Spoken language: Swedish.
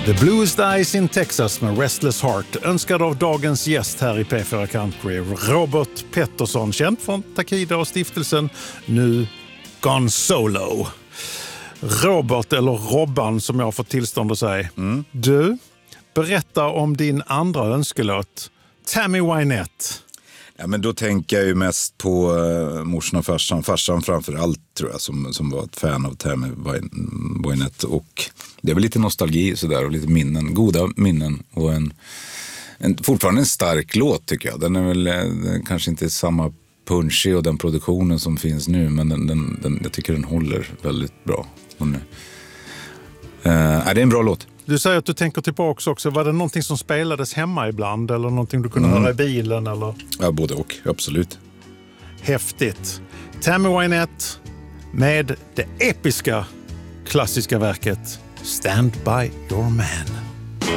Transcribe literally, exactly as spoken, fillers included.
The Bluest Eyes in Texas med Restless Heart, önskad av dagens gäst här i P fyra Country, Robert Pettersson, känd från Takida och stiftelsen, nu gone solo. Robert, eller Robban som jag har fått tillstånd att säga. Mm. Du, berätta om din andra önskelåt, Tammy Wynette. Ja, men då tänker jag ju mest på uh, morsan och farsan. Farsan framför allt tror jag som, som var ett fan av Tammy Wynette. Och det är väl lite nostalgi sådär och lite minnen, goda minnen. Och en, en, fortfarande en stark låt tycker jag. Den är väl den kanske inte samma punchy och den produktionen som finns nu. Men den, den, den, jag tycker den håller väldigt bra. Hon, uh, är det är en bra låt. Du säger att du tänker tillbaka också. Var det någonting som spelades hemma ibland? Eller någonting du kunde mm. höra i bilen? Eller? Ja, både och. Absolut. Häftigt. Tammy Wynette med det episka klassiska verket Stand By Your Man.